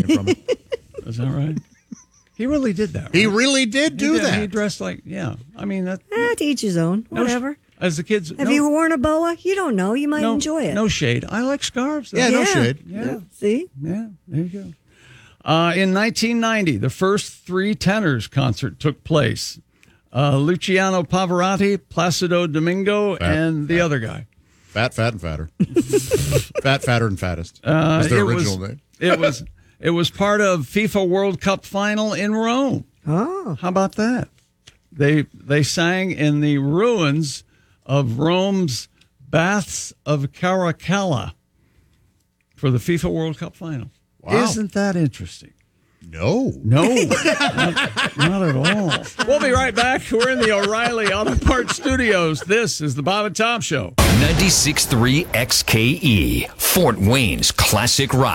it from him. Is that right? He really did that. Right? He really did do that. He dressed like, yeah. I mean, that. To each his own. Whatever. As the kids. Have you worn a boa? You don't know. You might enjoy it. No shade. I like scarves. Though. Yeah, no shade. Yeah. See? Yeah, there you go. In 1990, the first Three Tenors concert took place. Luciano Pavarotti, Placido Domingo, and the other guy. Fat, and fatter. Fat, fatter, and fattest. Was their original name. It was part of FIFA World Cup final in Rome. Oh. How about that? They sang in the ruins of Rome's Baths of Caracalla for the FIFA World Cup final. Wow. Isn't that interesting? No, not at all. We'll be right back. We're in the O'Reilly Auto Parts Studios. This is the Bob and Tom Show. 96.3 XKE, Fort Wayne's classic rock.